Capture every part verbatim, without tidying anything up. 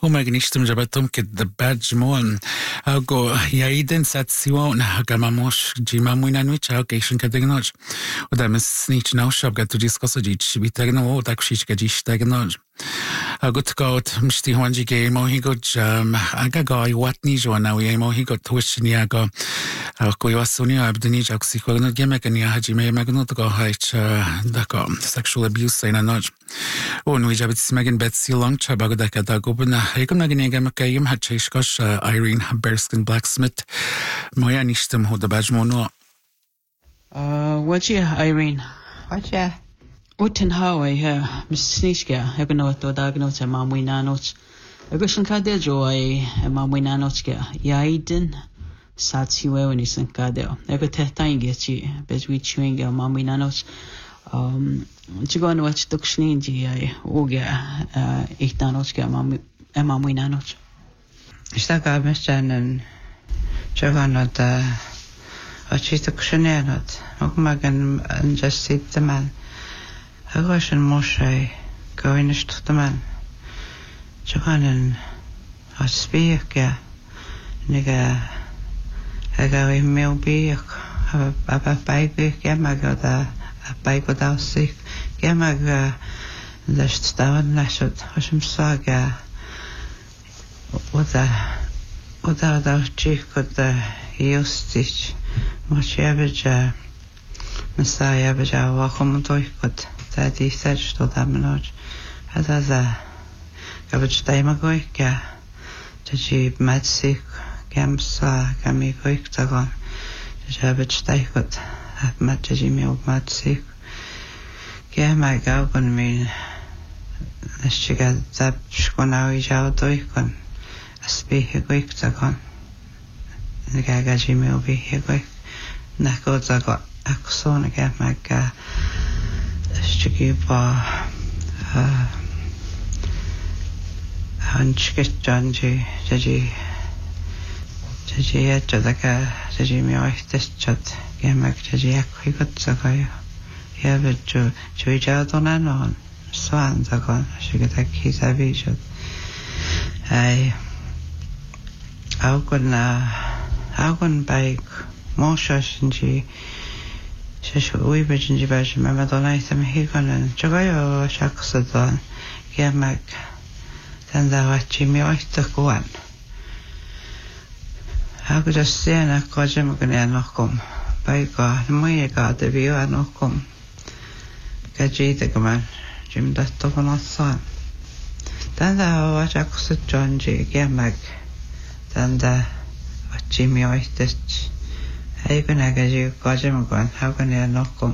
وماغنيشتم جبتم كد badge مون أو يعيدن ساتسيون هكاماموش جيما موينانويتش أو كيشن كدغنوج ودا مسنيتش ناوشاب قد تجيس قصو جيتش بيتغنو وداكشيش كجيش تغنوج أقول قوت مشتي هوانجي جي موهيقود أغا غاي واتني جوانا ويا موهيقود توشني أغا أقوي واسوني أبدنيج أقسي خورنو جيمكني هاجي مي مغنو تغا هايش داكا sexual abuse سينا نوج ونوي جابت سماغن باتسي لونج شاباغو داكا داغو بنا هيكم ناغني أغا مكايم هاتشيشكوش Irene Berskin Blacksmith مويا نيشتم هو دباج مونو وجه Irene وجه وتن هاوي ها مسنيشكا هكنو تو داغنو تما موينانوت أقولشن كادل جوي ما موينانوتكا يايدن ساتسيوه ونيسن كادل أقول تهتاين جيتشي بزوي تشوينجا ما موينانوت تقول واتش تكشنين جي وجا إيتانوتكا ما ما موينانوت اشتاق مشان جوانات أشي تكشنينات وكما كان نجسيد تمام أقولشن موشي كوينش تمام جوانن أسبيك نيجا أقوي ميو بيك أبا بايك كما قد بايك داوسيك كما قد دشت داون نشد وشم ساقا ودا ودا داوشيك قد يوستيش ماشي أبجا مسايا أبجا واقوم دويك قد تادي سجد ودامنوج هذا ذا قبل دايما قويك تجيب مادسيك كامسا كامي قويك تغان تجابت دايكت ما تجي ميو مادسيك كاما قاوكن من نشيقا زاب شكون اوي جاو دويكن اسبيه قويك تغان نقا قاجي ميو بيه قويك نحكو تغان اكسون كاما قا نشيقي با 한치게 짠지 저지 저지야 저다가 저지 묘히듯 게막 저지 약휘것저가요 야베죠 저희자도나는 소안자건 시게다 기사비죠 아이 아우건나 아우건 바이크 모셔신지 셔셔 우이베진지 바시면 마도나 있으면 희거는 저가요 샥스던 게막 Tanda watchi mi oista kuan. Aku jos siena kojam kene anokum. Paika mui ka te vio anokum. Kajita kaman jim datto konossan. Tanda watchakus jonji kiamak. Tanda watchi mi oista. Aikuna kaji kojam kuan. Hakune anokum.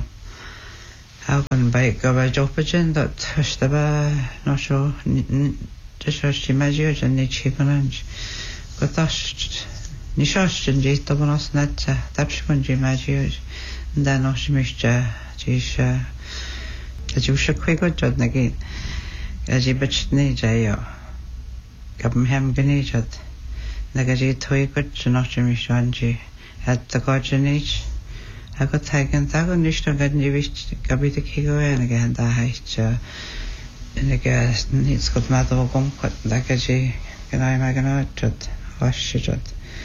Hakun paika ba jopajen dot hastaba nosho Just imagine that你去可能个当时你上时间都不能是那这，但是本就 imagine， 但那是没这，就是，这就是快个做那个，而且不吃那这样，根本还没跟你做，那个就推个做那是没算就，还这个做那，还个太跟这个你说个你为个别的开个那个很大还是。Nega nits got matter gom got lagaji ganai magana jot washjot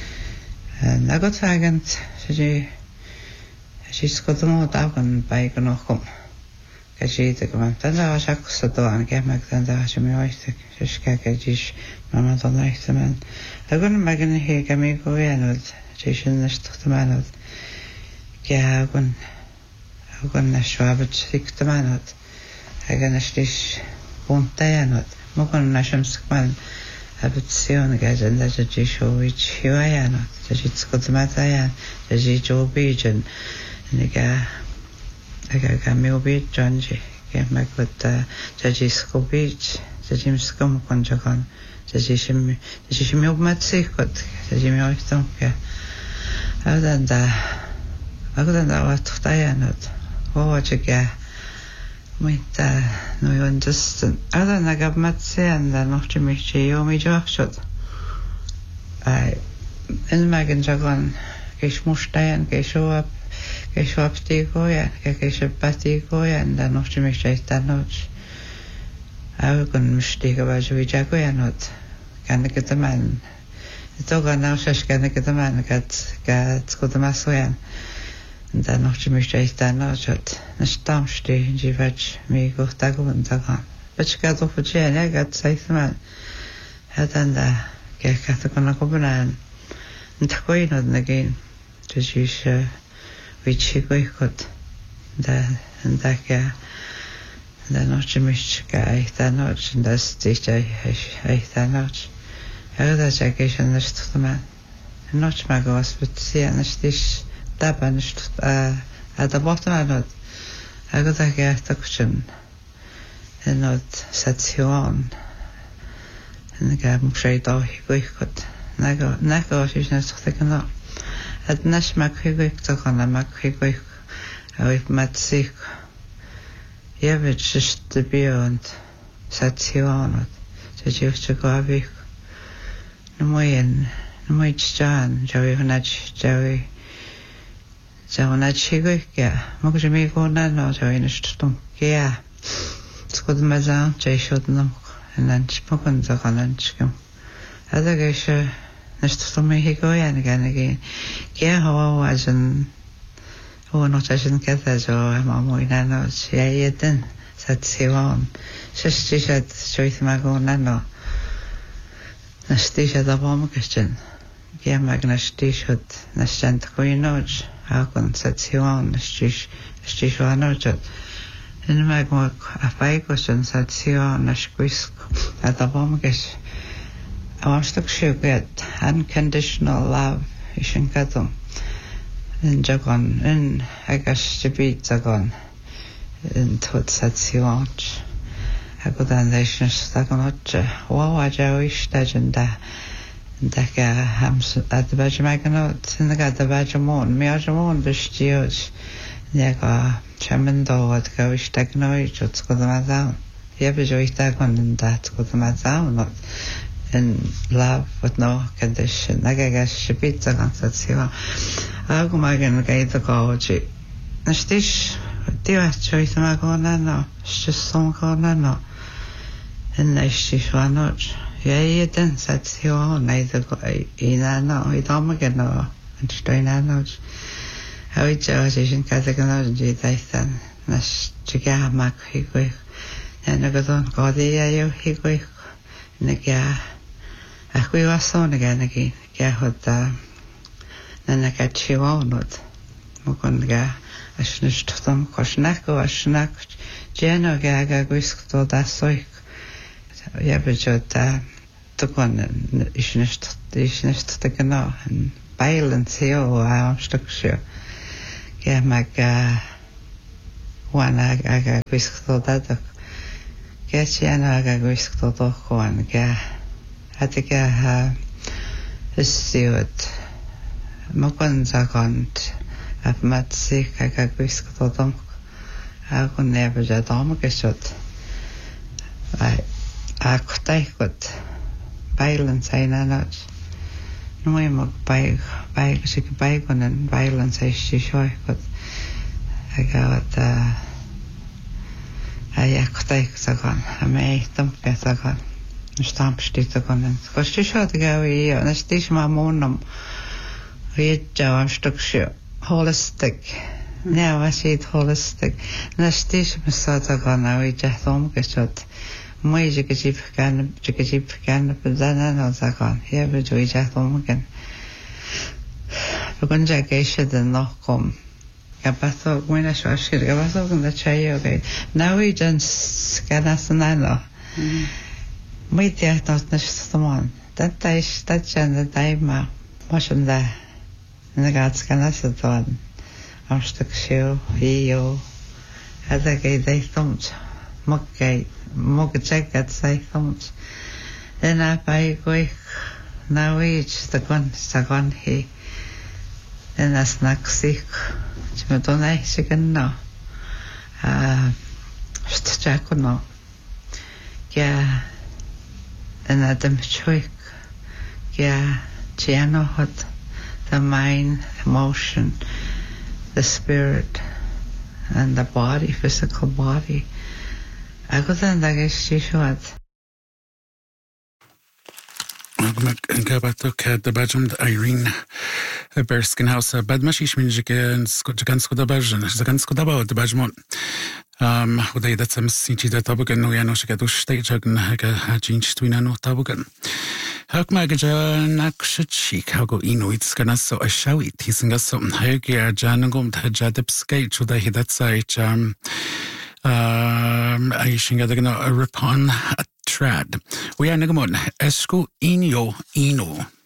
nagot agent she she got no dagon by gnokom kaji te kom tanda shak sato an ke mag tanda shmi oiste shka kajish mama tanda ihtaman agon magana he kami go yanod jishin nashtamanod ke agon agon nashwabat siktamanod agon nashlish Puntayanot, Mokon Nashamskman, Abitsion Gajan, that a Jisho which Hiwayanot, that it's got Matayan, the Jijo Bejan, Niga Agamil Beach, Jonji, came back with the Jisco Beach, the Jim Scum Conjagon, the Jishim, the Jishimil Matsikot, the Jimmy Oistonka. Other than that, other than that, what Tayanot, what you get. Mutta no on just other than I matse and then after me she o me job shot I in magen jagon kesh mustayan kesho up kesho up tiko ya kesho patiko ya and then after me she stanot I will con mistake about we jago ya not gan y gyda man. Ito gan naw sias gan y gyda man gad gad gwyd yma swen. Ynda noch ti mis eich da no jod. Nes damsti yn di fed mi gwch da gwyn da gan. Beth gad o'ch fod jen e gad saith yma. Hyd ynda gech gath o gana gwbyn an. Yn tagwyn oedd yn y gyn. Dwi eisiau wyt si gweithgod. Ynda ynda ga. Ynda noch ti mis ga eich da no. Ynda stych eich da no. Ag ydw jeg eisiau yn ystod yma. Yn noch ma gos bod si yn ystod daba yn ystod a da bot yma nod. Ag ydw jeg eich da gwtyn yn nod setiwn yn y gaf yn creu do hi gweithgod. Nag o sy'n ystod ag yno. Yd nes ma cwy gweith da gona ma cwy gweith a wyth mad sych. Iefyd sy'n dybio yn setiwn od. Sy'n jiwch ti go a fych. Na mwy yn, na mwy tjan, jawi hwnna jawi, jawi hwnna chigwych gea. Mwg ydw mi gwna no, jawi yn ystodwm gea. Sgwyd yma zawn, jai siwd yn ymwch, yn anch, mwg yn ddog yn anch gym. Adeg eisiau, yn ystodwm i higo iawn y gan y gyn. Gea hoa o as yn, o not as yn gydded o yma mwy na no, ia i ydyn, sad siwan. Syst i siad, joith yma gwna no. Nes di siad o bom gysyn. Gia mag nes di siad nes jant gwynod. Agwn sad siwan nes di siwan o'r jod. Yn mag mwag a bai gysyn sad siwan nes gwisg. A da bom gys. A wamstog siw gyd unconditional love isyn gadwm. Yn jagon, yn agas di byd jagon. Yn twyd sad siwan. Ac oedd yn ddeisyn ystod yn odja. Wow, a jaw eistedd yn da. Yn da ga hams... A dy bad yma gan oed. Yn da ga dy bad yma o'n. Mi oed yma o'n bysdi oed. Ni ag o siam yn dod ga eistedd yn oed. Oed sgwyd yma ddawn. Ie byd o eistedd yn da. Sgwyd yma ddawn. Yn laf fod no condition. Ac ag as y byd ag ansad siwa. Ag yma gan y gaid o gofod i. Nes dis... Diwedd oed yma gona no. Ysdys sôn gona no. Yn eisiau siwanod. Ie i ydyn, sad siw o'n eid un anno, oed om ag yno, yn stwy'n anod. A oed jo, oed eisiau'n gadag yno, yn di ddeithan, nes ti gea mag hi gwych. Yn y gyda'n godi a yw hi gwych. Yn y gea, a chwi wason y gen y gi, gea hwyd a, yn y gad siw onod. Mwgon gea, asyn ystodom, cosnach o asynach, jen o gea ga gwisg dod a soich. Ie byd o da, dwgon eisiau ystod ag yno, yn bail yn teo a amstog sio. Ie mag wan ag ag ag gwisg dod adog. Ie ti anna ag ag gwisg dod o'ch wan, ie. Adig e ystiwyd. Mwgon zagond, a matsig ag ag gwisg dod o'ch. Ag o'n nefyd a dom ag ysod. A cwtaigwyd bail yn sain anod. Nwy mwg baig, baig sy'n baig o'n yn bail yn sain si sioigwyd. A gawad a a ia cwtaigwyd ag o'n. A me ei dympeth ag o'n. Nes dampstyd ag o'n. Gos ti siod ag awi i o. Nes di sy'n ma mwynam. Rydjaw am stwg sio. Holistic. Neu a sydd holistic. Nes di sy'n mysod ag o'n a wydjaeth om gysod. Mwy dy gyda'i gan dy gyda'i gan y byddai'n anodd ag on. Ie, fyd dwi jath o'n mygan. Fy gwyn jag eisiau dyn noch gom. Gabath o gwyn a siwasir. Gabath o gwyn da chai o gael. Naw i dyn sganas yn ano. Mwy diach nos na sydd o mon. Dan da eisiau da jan da da i ma. Mos yn da. Yn y gad sganas y don. Amstag siw. I o. Ada gael ddeithwnt. Mwg gael. Mwg jagad saithwnt. Yna bai gwych na wyd stagon stagon hi. Yna snag sych. Ti'n meddwl na eisiau gynno. A stjag hwnnw. Gia yna dim chwyc. Gia ti anohod. The mind, the emotion, the spirit, and the body, physical body. Ac oedd yn ddag eisiau siwad. gabatok the Bajum Irene Berskin House, bad mashish minjigan Skansco da Bajan, Zagansko da the Bajmon. Um, uday that some sinchi da tabugan no yano shikadu state jagan haga jinch twina no tabugan. Hakmagaja nakshachik hago inuits ganaso a shawit, hisingaso hagia janagum hajadip skate to the hidatsai um um I shingadagano a ripon a trad. We are nagamon esco inyo ino.